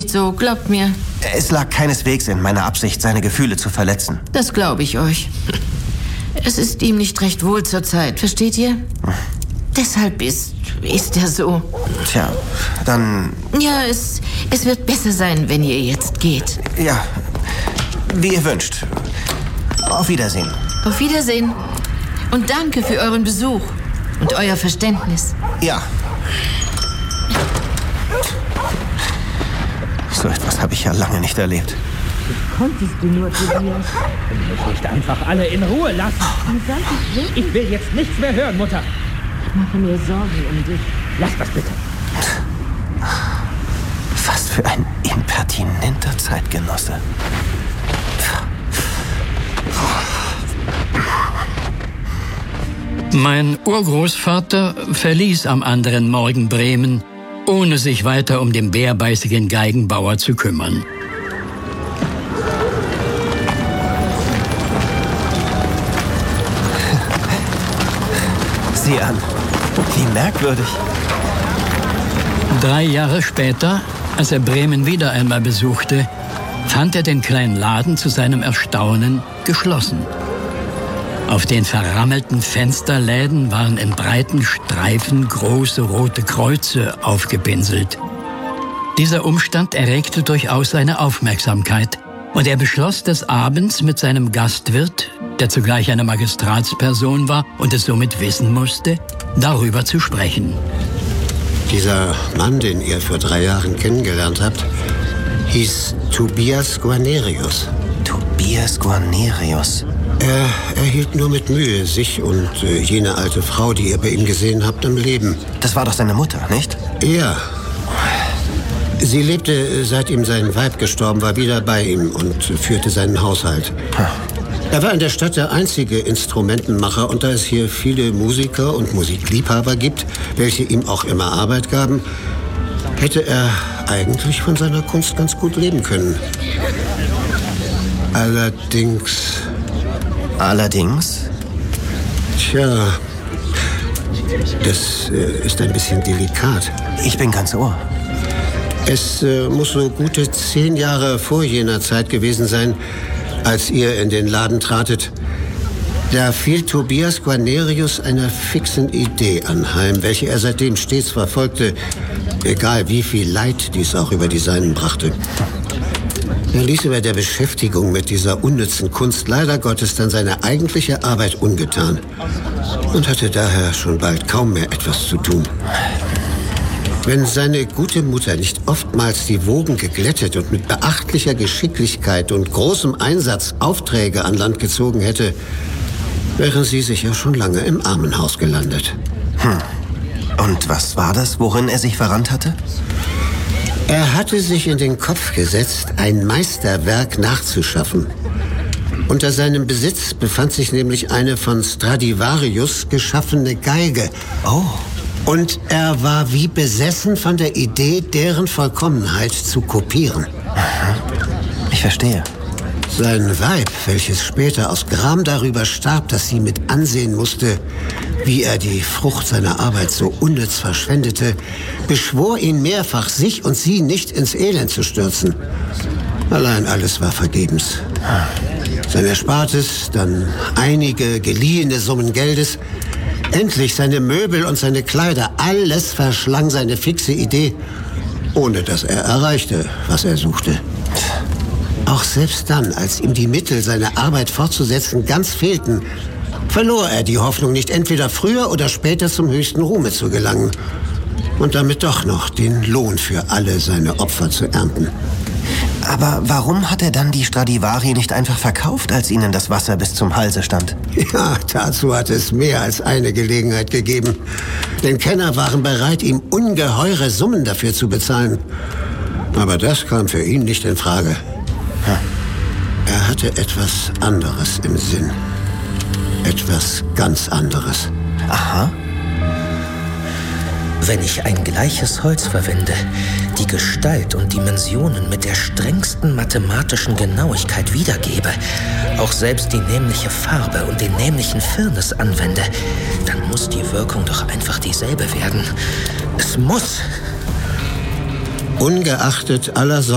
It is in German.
nicht so, glaubt mir. Es lag keineswegs in meiner Absicht, seine Gefühle zu verletzen. Das glaube ich euch. Es ist ihm nicht recht wohl zur Zeit, versteht ihr? Deshalb ist er so. Tja, dann... Ja, es wird besser sein, wenn ihr jetzt geht. Ja, wie ihr wünscht. Auf Wiedersehen. Auf Wiedersehen. Und danke für euren Besuch und euer Verständnis. Ja. So etwas habe ich ja lange nicht erlebt. Konntest du nur, Tobias? Können wir nicht einfach alle in Ruhe lassen? Ich will jetzt nichts mehr hören, Mutter. Ich mache mir Sorgen um dich. Lass das bitte. Was für ein impertinenter Zeitgenosse. Mein Urgroßvater verließ am anderen Morgen Bremen, ohne sich weiter um den bärbeißigen Geigenbauer zu kümmern. Sieh an, wie merkwürdig. 3 Jahre später, als er Bremen wieder einmal besuchte, fand er den kleinen Laden zu seinem Erstaunen geschlossen. Auf den verrammelten Fensterläden waren in breiten Streifen große rote Kreuze aufgepinselt. Dieser Umstand erregte durchaus seine Aufmerksamkeit und er beschloss des Abends mit seinem Gastwirt, der zugleich eine Magistratsperson war und es somit wissen musste, darüber zu sprechen. Dieser Mann, den ihr vor 3 Jahren kennengelernt habt, hieß Tobias Guarnerius. Tobias Guarnerius. Er erhielt nur mit Mühe sich und jene alte Frau, die ihr bei ihm gesehen habt, am Leben. Das war doch seine Mutter, nicht? Ja. Sie lebte, seit ihm sein Weib gestorben war, wieder bei ihm und führte seinen Haushalt. Er war in der Stadt der einzige Instrumentenmacher, und da es hier viele Musiker und Musikliebhaber gibt, welche ihm auch immer Arbeit gaben, hätte er eigentlich von seiner Kunst ganz gut leben können. Allerdings? Tja, das ist ein bisschen delikat. Ich bin ganz Ohr. Es muss so gute 10 Jahre vor jener Zeit gewesen sein, als ihr in den Laden tratet. Da fiel Tobias Guarnerius einer fixen Idee anheim, welche er seitdem stets verfolgte, egal wie viel Leid dies auch über die Seinen brachte. Er ließ über der Beschäftigung mit dieser unnützen Kunst leider Gottes dann seine eigentliche Arbeit ungetan und hatte daher schon bald kaum mehr etwas zu tun. Wenn seine gute Mutter nicht oftmals die Wogen geglättet und mit beachtlicher Geschicklichkeit und großem Einsatz Aufträge an Land gezogen hätte, wären sie sicher schon lange im Armenhaus gelandet. Und was war das, worin er sich verrannt hatte? Er hatte sich in den Kopf gesetzt, ein Meisterwerk nachzuschaffen. Unter seinem Besitz befand sich nämlich eine von Stradivarius geschaffene Geige. Oh. Und er war wie besessen von der Idee, deren Vollkommenheit zu kopieren. Aha. Ich verstehe. Sein Weib, welches später aus Gram darüber starb, dass sie mit ansehen musste, wie er die Frucht seiner Arbeit so unnütz verschwendete, beschwor ihn mehrfach, sich und sie nicht ins Elend zu stürzen. Allein alles war vergebens. Sein Erspartes, dann einige geliehene Summen Geldes, endlich seine Möbel und seine Kleider, alles verschlang seine fixe Idee, ohne dass er erreichte, was er suchte. Auch selbst dann, als ihm die Mittel, seine Arbeit fortzusetzen, ganz fehlten, verlor er die Hoffnung, nicht entweder früher oder später zum höchsten Ruhme zu gelangen und damit doch noch den Lohn für alle seine Opfer zu ernten. Aber warum hat er dann die Stradivari nicht einfach verkauft, als ihnen das Wasser bis zum Halse stand? Ja, dazu hat es mehr als eine Gelegenheit gegeben. Denn Kenner waren bereit, ihm ungeheure Summen dafür zu bezahlen. Aber das kam für ihn nicht in Frage. Er hatte etwas anderes im Sinn. Etwas ganz anderes. Aha. Wenn ich ein gleiches Holz verwende, die Gestalt und Dimensionen mit der strengsten mathematischen Genauigkeit wiedergebe, auch selbst die nämliche Farbe und den nämlichen Firnis anwende, dann muss die Wirkung doch einfach dieselbe werden. Es muss. Ungeachtet aller